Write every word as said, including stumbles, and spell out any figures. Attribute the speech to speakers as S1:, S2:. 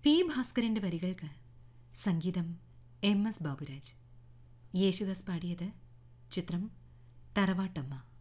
S1: P ഭാസ്കരൻ്റെ വരികൾക്ക് സംഗീതം M S Baburaj. Yesudas പാടിയത് ചിത്രം തറവാട്ടമ്മ.